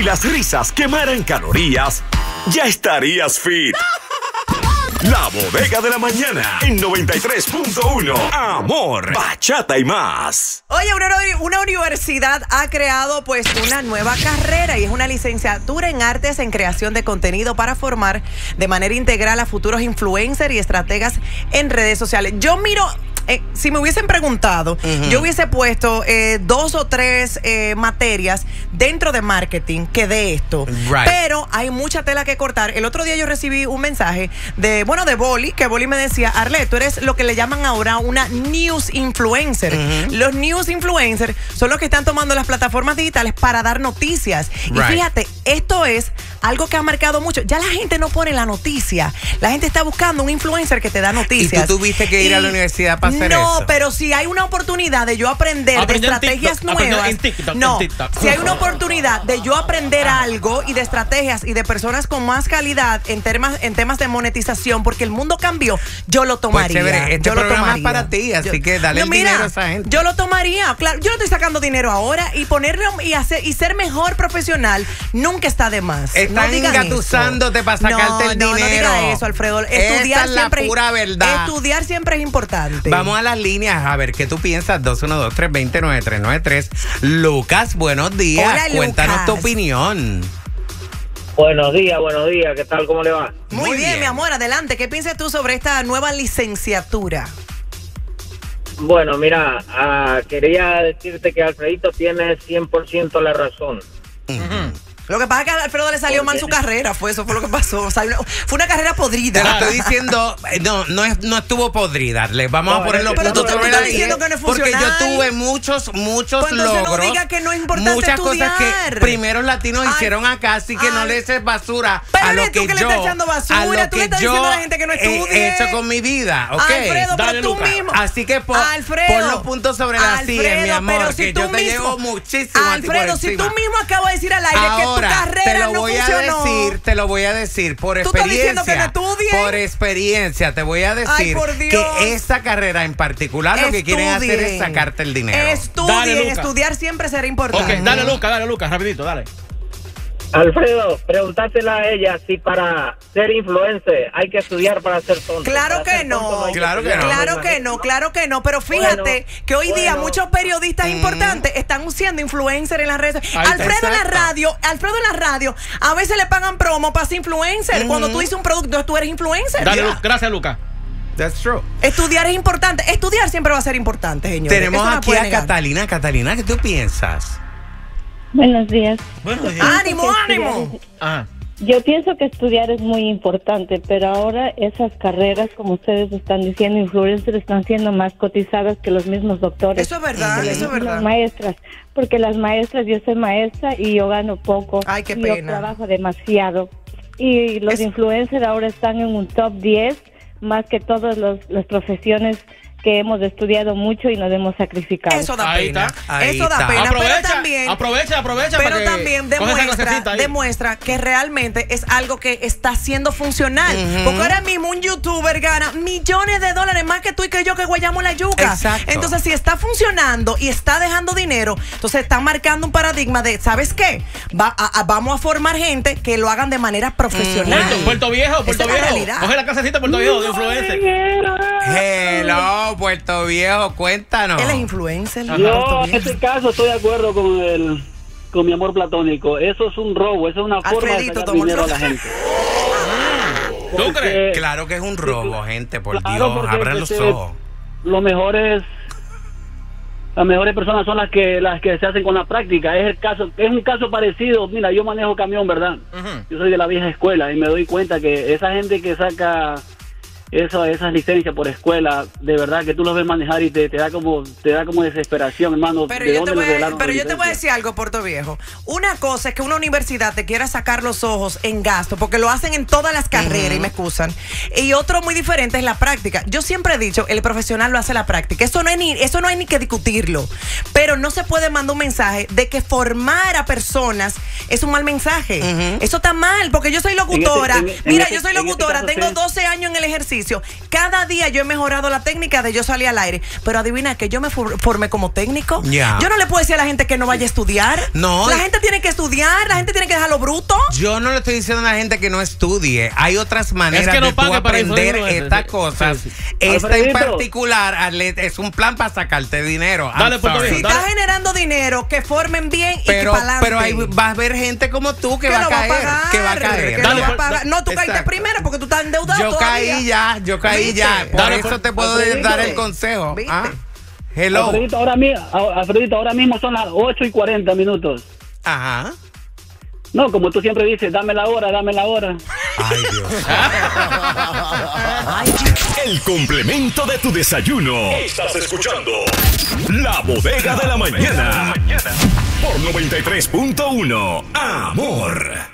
Si las risas quemaran calorías, ya estarías fit. La Bodega de la Mañana en 93.1. Amor, bachata y más. Oye, una universidad ha creado pues una nueva carrera y es una licenciatura en artes en creación de contenido para formar de manera integral a futuros influencers y estrategas en redes sociales. Yo miro... si me hubiesen preguntado, yo hubiese puesto 2 o 3 materias dentro de marketing que de esto. Right. Pero hay mucha tela que cortar. El otro día yo recibí un mensaje de Boli, que Boli me decía, Arlet, tú eres lo que le llaman ahora una news influencer. Los news influencers son los que están tomando las plataformas digitales para dar noticias. Right. Y fíjate, esto es algo que ha marcado mucho. Ya la gente no pone la noticia. La gente está buscando un influencer que te da noticias. ¿Y tú tuviste que ir a la universidad para hacer eso? No, pero si hay una oportunidad de yo aprender de estrategias nuevas. Si hay una oportunidad de yo aprender algo y de estrategias y de personas con más calidad en temas de monetización, porque el mundo cambió, yo lo tomaría. Pues chévere, este programa es para ti, así que dale dinero a esa gente. Yo lo tomaría, claro. Yo no estoy sacando dinero ahora y ponerlo y ser mejor profesional nunca está de más. Están engatusándote para sacarte el dinero. No diga eso, Alfredo. Esta es la pura verdad. Estudiar siempre es importante. Vamos a las líneas a ver qué tú piensas. 212-320-9393. Lucas, buenos días. Hola, cuéntanos Lucas. tu opinión. Buenos días. ¿Qué tal? ¿Cómo le va? Muy bien, mi amor, adelante. ¿Qué piensas tú sobre esta nueva licenciatura? Bueno, mira, quería decirte que Alfredito tiene 100% la razón. Lo que pasa es que a Alfredo le salió mal su carrera, eso fue lo que pasó. O sea, fue una carrera podrida. Te lo estoy diciendo, no estuvo podrida. Les vamos a poner los puntos sobre la I, porque yo tuve muchos pues logros. No diga que no es importante muchas estudiar. cosas que primeros latinos hicieron acá, así que no le eches basura a lo que tú que le estás echando basura, tú le estás diciendo a la gente que no estudie. He hecho con mi vida, ¿ok? Alfredo, pero tú mismo. Así que pon los puntos sobre la silla, mi amor, que yo te llevo muchísimo. Alfredo, si tú mismo acabas de decir al aire que tu carrera no funcionó. Te lo voy a decir por experiencia. ¿Tú estás diciendo que no estudie? Por experiencia te voy a decir que esta carrera en particular lo que quieren hacer es sacarte el dinero. Estudien, estudiar siempre será importante. Ok, dale Lucas, rapidito, dale. Alfredo, pregúntasela a ella si para ser influencer hay que estudiar para ser tonto. Claro que no. Claro que no. Pero fíjate que hoy día muchos periodistas importantes están siendo influencers en las redes. Alfredo en la radio, a veces le pagan promo para ser influencer. Cuando tú dices un producto, tú eres influencer. Dale, gracias, Lucas. That's true. Estudiar es importante. Estudiar siempre va a ser importante, señores. Tenemos aquí a Catalina. Catalina, ¿qué tú piensas? Buenos días. ¡Ánimo! Yo pienso que estudiar es muy importante, pero ahora esas carreras, como ustedes están diciendo, influencers, están siendo más cotizadas que los mismos doctores. Eso es verdad, Las maestras, porque las maestras, yo soy maestra y yo gano poco. Ay, qué y pena. Yo trabajo demasiado. Y los influencers ahora están en un top 10, más que todas las profesiones que hemos estudiado mucho y nos hemos sacrificado. Eso da pena. Aprovecha. Pero también demuestra que realmente es algo que está siendo funcional. Porque ahora mismo un youtuber gana millones de dólares más que tú y que yo que guayamos la yuca. Exacto. Entonces, si está funcionando y está dejando dinero, entonces está marcando un paradigma de, ¿sabes qué? Vamos a formar gente que lo hagan de manera profesional. Puerto Viejo. Esa es la realidad. Coge la casacita de Puerto Viejo de influencer. Hello, Puerto Viejo, cuéntanos. Él es influencer. Yo en este caso estoy de acuerdo con mi amor platónico. Eso es un robo, eso es una forma de sacar dinero a la gente. ¿Tú crees? Claro que es un robo, gente, por Dios, abran los ojos. Las mejores personas son las que se hacen con la práctica. Es un caso parecido. Mira, yo manejo camión, ¿verdad? Yo soy de la vieja escuela y me doy cuenta que esa gente que saca esas licencias por escuela, de verdad que tú los ves manejar y te da como desesperación, hermano. Pero yo te voy a decir algo, Puerto Viejo. Una cosa es que una universidad te quiera sacar los ojos en gasto, porque lo hacen en todas las carreras, y me excusan. Y otro muy diferente es la práctica. Yo siempre he dicho, el profesional lo hace la práctica. Eso no hay ni que discutirlo. Pero no se puede mandar un mensaje de que formar a personas es un mal mensaje. Eso está mal, porque yo soy locutora. Yo soy locutora, tengo 12 años en el ejercicio. ejercicio. Cada día yo he mejorado la técnica de yo salir al aire. Pero adivina que yo me formé como técnico. Yo no le puedo decir a la gente que no vaya a estudiar. No. La gente tiene que estudiar, la gente tiene que dejarlo bruto. Yo no le estoy diciendo a la gente que no estudie. Hay otras maneras de tú aprender estas cosas. Esta en particular, Arlette, es un plan para sacarte dinero. Dale, si estás generando dinero, que formen bien y que para pero ahí vas a ver gente como tú que va a caer. Que va a caer. Dale, no, tú caíste primero porque tú estás endeudado. Yo caí ya. Por eso te puedo dar el consejo. Hello. Alfredito, ahora mismo son las 8:40 minutos. Ajá. No, como tú siempre dices, dame la hora. Ay, Dios. El complemento de tu desayuno. Estás escuchando La Bodega de la Mañana. Por 93.1. Amor.